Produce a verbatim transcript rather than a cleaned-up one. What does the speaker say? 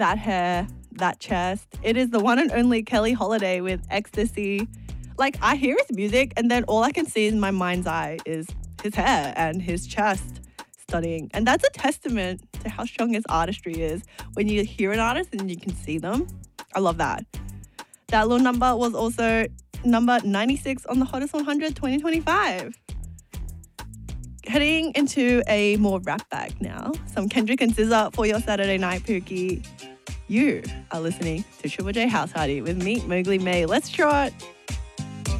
that hair, that chest. It is the one and only Kelly Holiday with Ecstasy. Like, I hear his music and then all I can see in my mind's eye is his hair and his chest studying. And that's a testament to how strong his artistry is when you hear an artist and you can see them. I love that. That little number was also number ninety-six on the Hottest one hundred twenty twenty-five. Heading into a more rap bag now. Some Kendrick and S Z A for your Saturday night pookie. You are listening to Triple J House Party with me, Mowgli May. Let's trot.